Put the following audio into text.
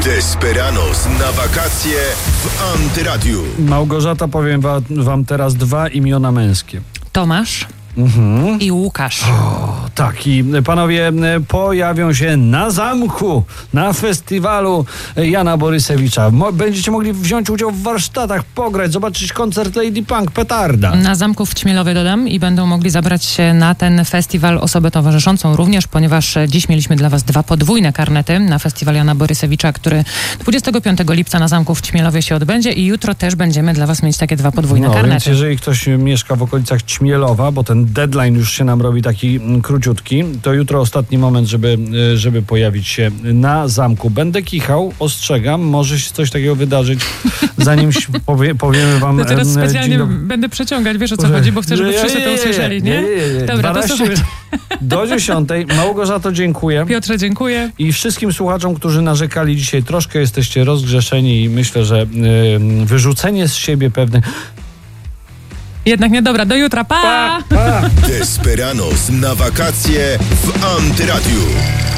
Desperados na wakacje w Antyradiu. Małgorzata, powiem wam teraz 2 imiona męskie. Tomasz i Łukasz. Tak, i panowie pojawią się na zamku, na festiwalu Jana Borysewicza. Będziecie mogli wziąć udział w warsztatach, pograć, zobaczyć koncert Lady Punk, petarda. Na zamku w Ćmielowie, dodam, i będą mogli zabrać się na ten festiwal osobę towarzyszącą również, ponieważ dziś mieliśmy dla was 2 podwójne karnety na festiwal Jana Borysewicza, który 25 lipca na zamku w Ćmielowie się odbędzie i jutro też będziemy dla was mieć takie 2 podwójne karnety. Więc jeżeli ktoś mieszka w okolicach Ćmielowa, bo ten deadline już się nam robi taki króciutki, to jutro ostatni moment, żeby pojawić się na zamku. Będę kichał, ostrzegam, może się coś takiego wydarzyć, zanim powiemy wam... To teraz specjalnie będę przeciągać, wiesz o co chodzi, bo chcę, żeby wszyscy to usłyszeli, nie? Dobra, to słuchaj. Do 10. Małgorzato, dziękuję. Piotrze, dziękuję. I wszystkim słuchaczom, którzy narzekali dzisiaj, troszkę jesteście rozgrzeszeni i myślę, że wyrzucenie z siebie pewnych... Jednak nie, dobra, do jutra, pa! Desperados na wakacje w Antyradiu.